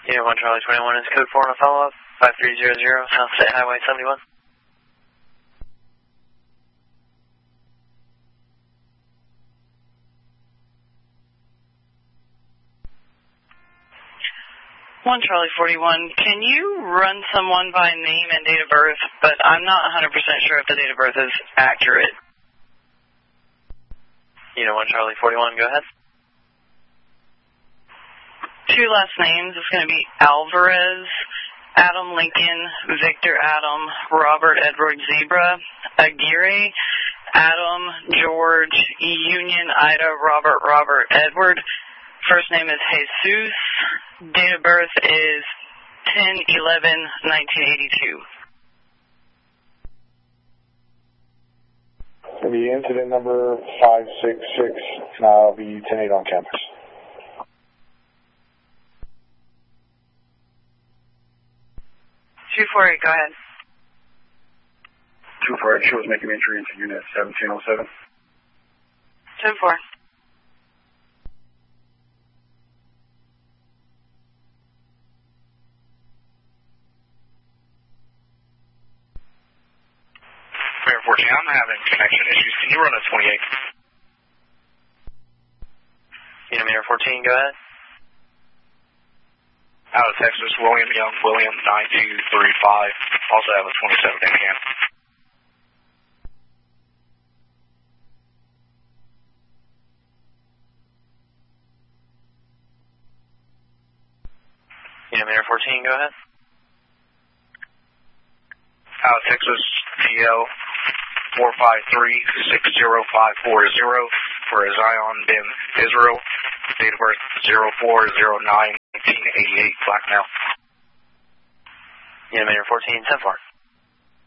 Unit 1 Charlie 21 is code 4 on a follow-up, 5300 South State Highway 71. One Charlie 41, can you run someone by name and date of birth, but I'm not 100% sure if the date of birth is accurate. Unit 1 Charlie 41, go ahead. Two last names, it's going to be Alvarez, Adam Lincoln, Victor Adam, Robert Edward Zebra, Aguirre, Adam, George, Union, Ida, Robert Edward. First name is Jesus. Date of birth is 10/11/1982. It'll be incident number 566. Now I'll be 10-8 on campus. 248, go ahead. 248, she was making entry into unit 1707. 10-4. Fair 14, I'm having connection issues. Can you run a 28? Unit Meter 14, go ahead. Out of Texas, William Young, William 9235. Also have a 27 in hand. Unit Meter 14, go ahead. Out of Texas, DL 453-60540 for Zion bin Israel. Date of birth 04/09/1988. Black male. Unit Meter 14, 10-4.